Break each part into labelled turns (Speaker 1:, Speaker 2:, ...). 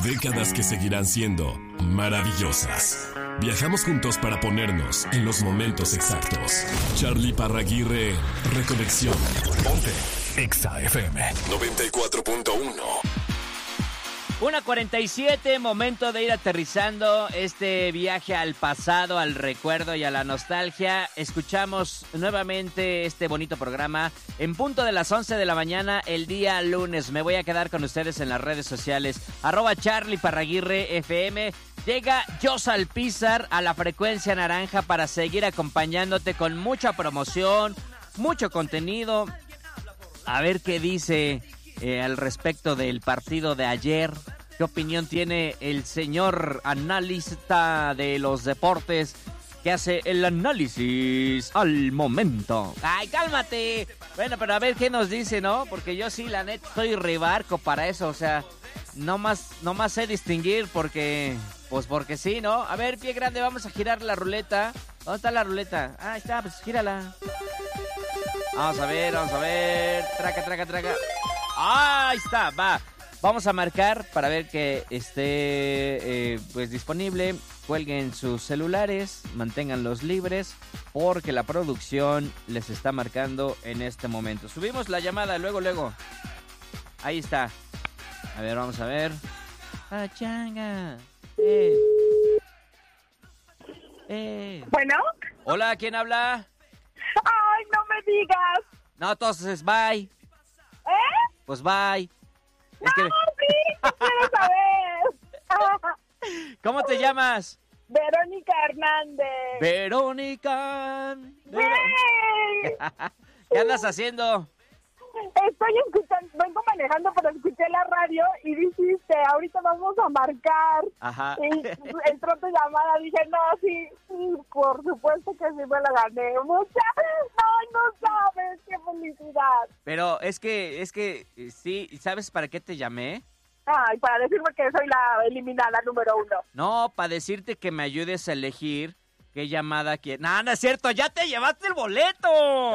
Speaker 1: Décadas que seguirán siendo maravillosas. Viajamos juntos para ponernos en los momentos exactos. Charlie Parraguirre, Reconexión. Ponte Exa FM 94.1.
Speaker 2: 1:47, momento de ir aterrizando este viaje al pasado, al recuerdo y a la nostalgia. Escuchamos nuevamente este bonito programa en punto de las 11 de la mañana el día lunes. Me voy a quedar con ustedes en las redes sociales, @Charlie Parraguirre FM. Llega Jos Alpizar a la frecuencia naranja para seguir acompañándote con mucha promoción, mucho contenido. A ver qué dice al respecto del partido de ayer. ¿Qué opinión tiene el señor analista de los deportes que hace el análisis al momento? ¡Ay, cálmate! Bueno, pero a ver qué nos dice, ¿no? Porque yo sí, la neta, soy rebarco para eso, o sea, no más sé distinguir porque sí, ¿no? A ver, pie grande, vamos a girar la ruleta. ¿Dónde está la ruleta? Ah, ahí está, pues gírala. Vamos a ver. Traca. Ahí está, va. Vamos a marcar para ver que esté pues disponible. Cuelguen sus celulares, manténganlos libres porque la producción les está marcando en este momento. Subimos la llamada, luego. Ahí está. A ver, vamos a ver. Pachanga.
Speaker 3: Bueno.
Speaker 2: Hola, ¿quién habla?
Speaker 3: Ay, no me digas.
Speaker 2: No, entonces, bye. Pues bye.
Speaker 3: No, sí, ¿qué quiero saber?
Speaker 2: ¿Cómo te llamas?
Speaker 3: Verónica Hernández.
Speaker 2: Verónica.
Speaker 3: ¡Sí!
Speaker 2: ¿Qué andas haciendo?
Speaker 3: Estoy escuchando, vengo manejando, pero escuché la radio y dijiste, ahorita vamos a marcar.
Speaker 2: Ajá.
Speaker 3: Y entró tu llamada, dije, no, sí, por supuesto que sí me la gané. Ay, no sabes, qué felicidad.
Speaker 2: Pero es que, sí, ¿sabes para qué te llamé?
Speaker 3: Ay, para decirme que soy la eliminada número 1.
Speaker 2: No, para decirte que me ayudes a elegir qué llamada quieres. No es cierto, ya te llevaste el boleto.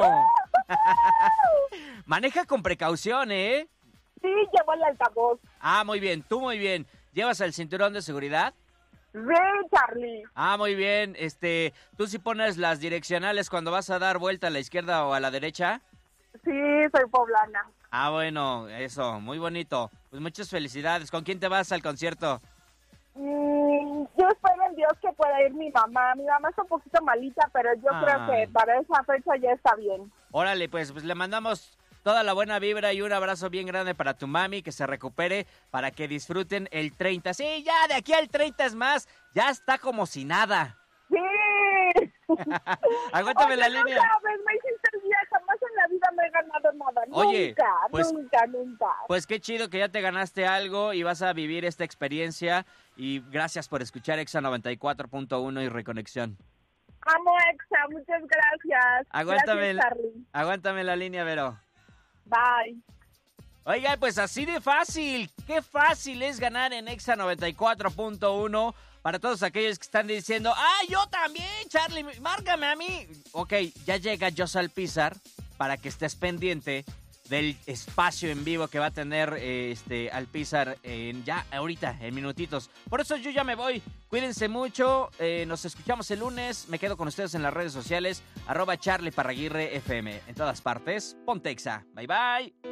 Speaker 2: Maneja con precaución, ¿eh?
Speaker 3: Sí, llevo el altavoz.
Speaker 2: Ah, muy bien, tú muy bien. ¿Llevas el cinturón de seguridad?
Speaker 3: Sí, Charlie.
Speaker 2: Ah, muy bien. ¿Tú sí pones las direccionales cuando vas a dar vuelta a la izquierda o a la derecha?
Speaker 3: Sí, soy poblana.
Speaker 2: Ah, bueno, eso, muy bonito. Pues muchas felicidades. ¿Con quién te vas al concierto?
Speaker 3: Yo espero en Dios que pueda ir mi mamá. Mi mamá está un poquito malita, pero yo creo que para esa fecha ya está bien.
Speaker 2: Órale, pues le mandamos toda la buena vibra y un abrazo bien grande para tu mami, que se recupere, para que disfruten el 30. Sí, ya de aquí al 30 es más, ya está como si nada.
Speaker 3: ¡Sí!
Speaker 2: Aguántame la línea.
Speaker 3: No sabes, me hiciste el día, jamás en la vida me he ganado nada.
Speaker 2: Oye,
Speaker 3: Nunca.
Speaker 2: Pues qué chido que ya te ganaste algo y vas a vivir esta experiencia. Y gracias por escuchar Exa 94.1 y Reconexión.
Speaker 3: Amo Exa, muchas gracias.
Speaker 2: Aguántame,
Speaker 3: Gracias, Charlie.
Speaker 2: Aguántame la línea, Vero.
Speaker 3: Bye.
Speaker 2: Oiga, pues así de fácil. Qué fácil es ganar en Exa 94.1. Para todos aquellos que están diciendo, yo también, Charlie, márcame a mí. Ok, ya llega Jos Alpizar para que estés pendiente del espacio en vivo que va a tener Alpizar ya ahorita, en minutitos. Por eso yo ya me voy. Cuídense mucho. Nos escuchamos el lunes. Me quedo con ustedes en las redes sociales. @Charlie Parraguirre FM. En todas partes. Ponte Exa. Bye, bye.